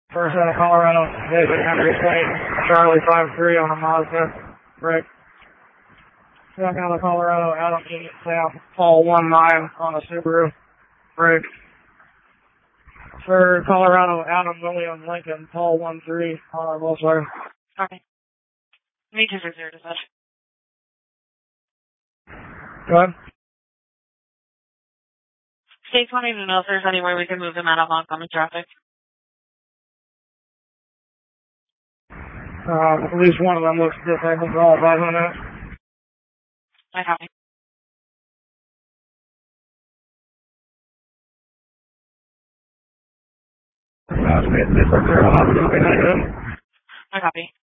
First out of Colorado, Vision Henry State, Charlie 5-3 on a Mazda, break. Second out of Colorado, Adam E. South, Paul 1-9 on a Subaru, break. Third, Colorado, Adam William Lincoln, Paul 1-3 on a Volkswagen. Okay. Me too, zero dispatch. Go ahead. State's wanting to know if there's any way we can move them out of oncoming traffic. At least one of them looks disabled for all 5 minutes. I copy. I copy.